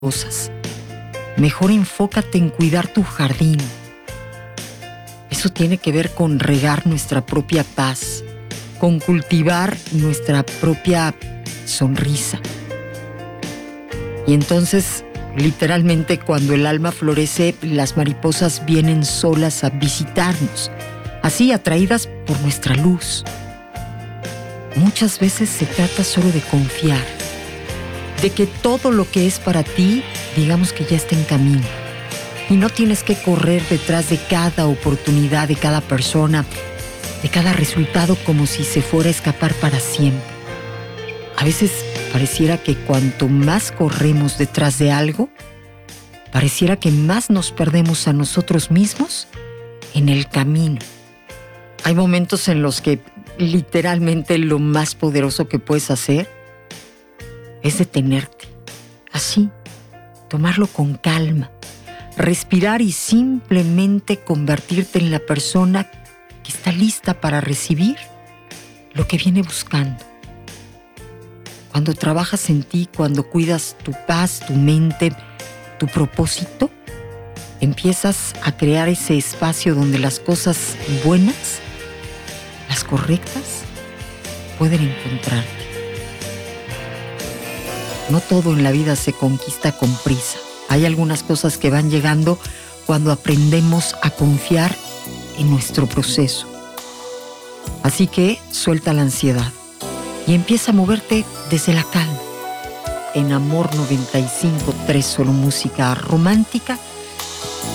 cosas. Mejor enfócate en cuidar tu jardín. Eso tiene que ver con regar nuestra propia paz, con cultivar nuestra propia sonrisa. Y entonces, literalmente, cuando el alma florece, las mariposas vienen solas a visitarnos, así atraídas por nuestra luz. Muchas veces se trata solo de confiar, de que todo lo que es para ti, digamos que ya está en camino. Y no tienes que correr detrás de cada oportunidad, de cada persona, de cada resultado como si se fuera a escapar para siempre. A veces pareciera que cuanto más corremos detrás de algo, pareciera que más nos perdemos a nosotros mismos en el camino. Hay momentos en los que literalmente lo más poderoso que puedes hacer es detenerte, así, tomarlo con calma, respirar y simplemente convertirte en la persona que está lista para recibir lo que viene buscando. Cuando trabajas en ti, cuando cuidas tu paz, tu mente, tu propósito, empiezas a crear ese espacio donde las cosas buenas, las correctas, pueden encontrarte. No todo en la vida se conquista con prisa. Hay algunas cosas que van llegando cuando aprendemos a confiar en nuestro proceso. Así que suelta la ansiedad y empieza a moverte desde la calma. En Amor 95.3, solo música romántica,